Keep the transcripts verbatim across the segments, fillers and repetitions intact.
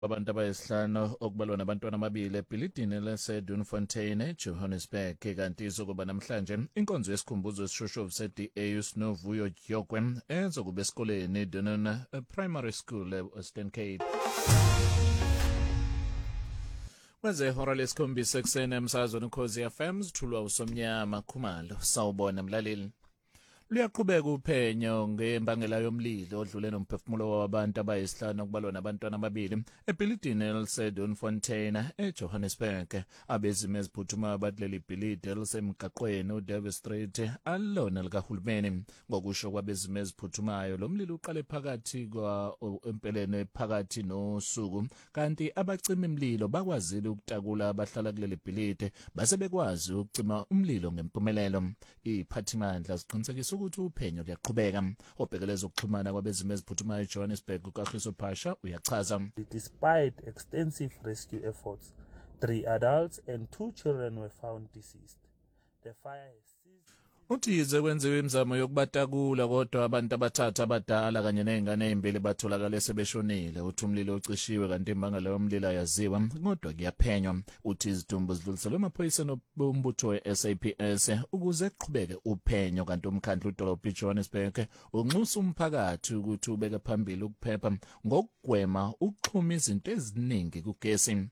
Abantu abayisihlanu okubalwa nabantwana amabili ebhilidini lase-Doornfontein eJohannesburg kanti izokuba namhlanje inkonzo yesikhumbuzo esishoshovu se-D A uSinovuyo Dyokwe ezokuba esikoleni Doorn Primary School e-Western Cape. Kwenze ihora lesikhombisa ekuseni emsakazweni Ukhozi F M sithulwa uSomnyama Khumalo. Sawubona mlaleli. Luyaqhubeka uphenyo ngembangela yomlilo odlule nomphefumulo wabantu abayisihlanu okubalwa nabantwana ababili ebhilidini elise-Doornfontein eJohannesburg. Abezimo eziphuthumayo bakuleli bhilidi elisemgaqweni uDavis Street alona likahulumeni. Ngokusho kwabezimo eziphuthumayo lo mlilo uqale phakathi kwa empeleni phakathi nosuku kanti abacima imlilo bakwazile ukutakula abahlala kuleli bhilidi base bekwazi ukucima umlilo ngempumelelo. Iphathimandla ziqinisekisa ukuthi uphenyo luyaqhubeka. Obhekeleza ukuxhumana kwabezimo eziphuthumayo eJohannesburg uKagiso Phasha uyachaza. Despite extensive rescue efforts, three adults and two children were found deceased. The fire has ceased. Uthi yize kwenziwe imizamo yokubatakula kodwa abantu abathathu abadala kanye nezingane ezimbili batholakala sebeshonile. Uthi umlilo ucishiwe kanti imbangela yomlilo ayaziwa kodwa kuyaphenywa. Uthi izidumbu zidluliselwe emaphoyiseni ombutho we-S A P S ukuze kuqhubeke uphenyo kanti umkhandlu udolobha iJohannesburg unxusa umphakathi ukuthi ubeke phambili ukuphepha ngokugwema ukuxhuma izinto eziningi kugesi.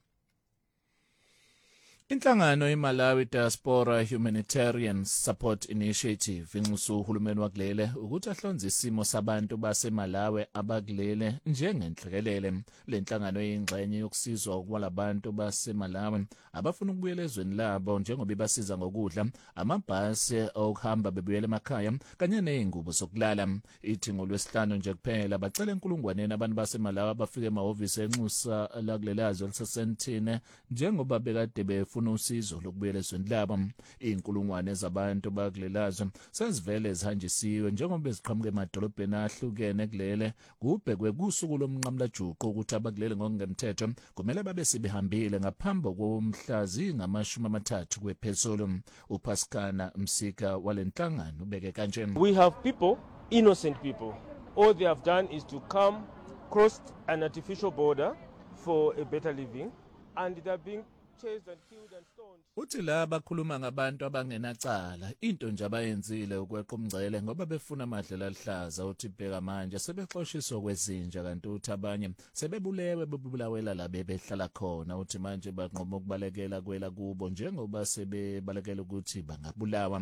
Inhlangano iMalawi Diaspora Humanitarian Support Initiative inxusa uhulumeni wakulele ukuthi ahlonze isimo sabantu baseMalawi abakulele njengenhlekelele. Le nhlangano iyingxenye yokusizwa kwalabantu baseMalawi abafuna ukubuyela ezweni labo njengoba ibasiza ngokudla, amabhasi okuhamba bebuyela emakhaya kanye nezingubo zokulala. Ithi ngolwesihlanu nje kuphela bacela enkulungwaneni abantu baseMalawi abafike emahhovisi enxusa lakulelazwe elisesentine njengoba bekade befuna usizo lokubuyela ezweni labo. Inkulungwane zabantu bakulelazwe sezivele zihanjisiwe njengoba ziqhamuka emadolobheni ahlukene kulele kubhekwe kusuku lomnqamlajuqu ukuthi abakulele ngokungemthetho kumele babe sebehambile ngaphambi komhla zingamashumi amathathu kwephezulu. uPaskana Msika walenhlangano ubeke kanje. We have people, innocent people. All they have done is to come, cross an artificial border for a better living, and they are being chased and killed and stoned. Uthi la bakhuluma ngabantu abangenacala into nje abayenzile ukweqa umngcele ngoba befuna amadlela alihlaza. Uthi bheka manje sebexoshiswa kwezinja kanti uthi abanye sebebulewe bebulawela la bebehlala khona. Uthi manje banqoma ukubalekela kwela kubo njengoba sebebalekela ukuthi bangabulawa.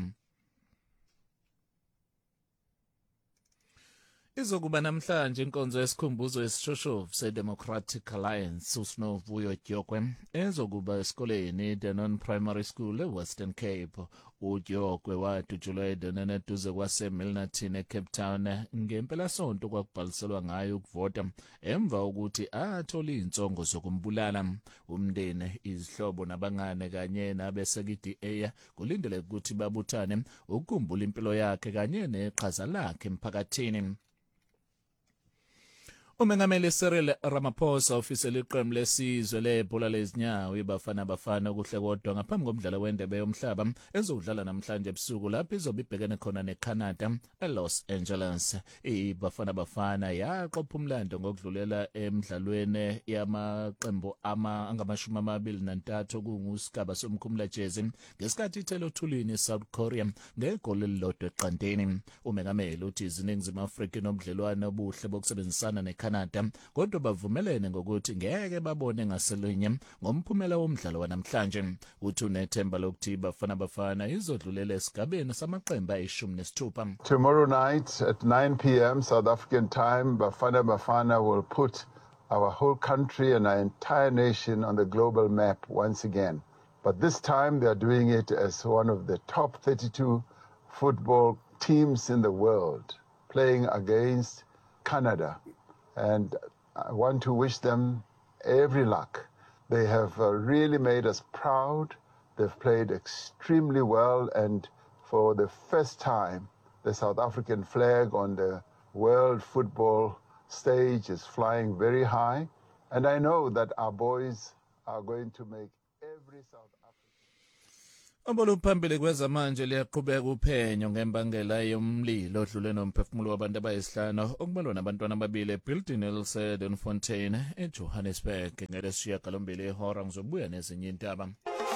Izokuba namhlanje inkonzo yesikhumbuzo esishoshovu se-Democratic Alliance uSinovuyo Dyokwe ezokuba esikoleni Doorn Primary School e-Western Cape. uDyokwe wadutshulwa eDoorn eduze kwase-Milnerton eCape Town ngempelasonto kwakubhaliselwa ngayo ukuvota emva ukuthi athola izinsongo zokumbulala. Umndeni, izihlobo nabangane kanye nabeseka i-D A kulindeleke ukuthi babuthane ukukhumbula impilo yakhe kanye neqhaza lakhe emphakathini. Umengameli Cyril Ramaphosa ofisele iqembu lesizwe lebhola lezinyawo iBafana Bafana kuhle kodwa ngaphambi komdlalo wendebe yomhlaba ezodlala namhlanje ebusuku lapho izobe ibhekene khona neCanada eLos Angeles. iBafana Bafana yaqopha umlando ngokudlulela emidlalweni yamaqembu ama angamashumi amabili nantathu kungusigaba somkhumula jezi ngesikhathi ithelo thulini South Korea ngegoli elilodwa eqandeni. Umengameli uthi iziningizimu Afrika nobudlelwano obuhle bokusebenzisana neCanada kodwa bavumelene ngokuthi ngeke babone ngaselinye ngomphumela womdlalo wanamhlanje. Uthi unethemba lokuthi iBafana Bafana izodlulela esigabeni samaqembu ayishumi nesithupha. Tomorrow night at nine p m South African time, Bafana Bafana will put our whole country and our entire nation on the global map once again. But this time they are doing it as one of the top thirty-two football teams in the world, playing against Canada. And I want to wish them every luck. They have uh, really made us proud. They've played extremely well, and for the first time, the South African flag on the world football stage is flying very high. And I know that our boys are going to make every South African Aboluphambili kwezamanje liyaqhubeka uphenyo ngembangela yomlilo odlule nomphefumulo wabantu abayisihlanu okumelwa nabantwana ababili eBuilding Else Donfontein eJohannesburg ngelesishiya galombili ihora ngizobuya nezinye intaba.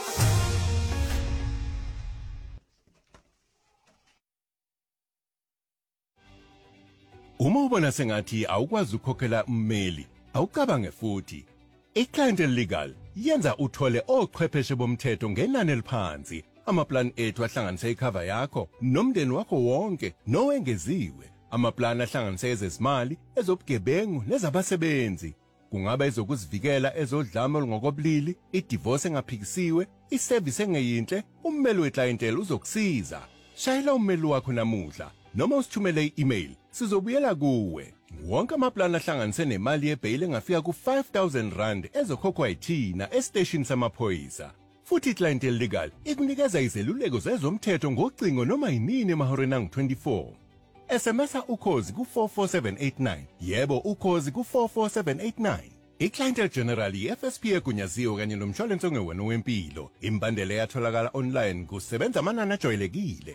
Uma ubona sengathi awukwazi ukukhokhela ummeli, awucabange futhi. iClientele Legal yenza uthole ochwepheshe bomthetho ngenani eliphansi. Amaplan ethu ahlanganise icover yakho nomndeni wakho wonke nowengeziwe. Amaplan ahlanganise ezezimali, ezobugebengu nezabasebenzi. Kungaba ezokuzivikela ezodlame olungokobulili, idivorce engaphikisiwe, iservice engeyinhle, ummeli weClientele uzokusiza. Shayela ummeli wakho namuhla noma usithumele i-email. Sizobuyela kuwe. Wonke amaplan ahlanganise nemali yebail engafika ku five thousand rand ezokhokhwa yithina estation samaphoyisa. Futhi iClientele Legal ikunikeza izeluleko zezomthetho ngocingo noma yinini emahoreni angu twenty-four. S M S ukhozi ku four four seven eight nine. Yebo ukhozi ku four four seven eight nine. iClientele General i-F S P egunyaziwe kanye nomshwalense ongewona wempilo. Imbandela yatholakala online kusebenza amanani ajwayelekile.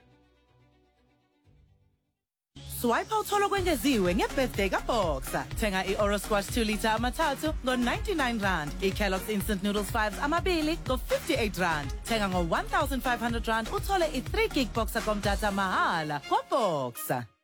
Swipe awuthola kwengeziwe ngebirthday kaBoxer. Thenga i-Oro Squash two litre amathathu ngo ninety-nine rand. I-Kellogg's Instant Noodles fives amabili ngo fifty-eight rand. Thenga ngo one thousand five hundred rand uthole i-three gig Boxer komdata mahala kwaBoxer.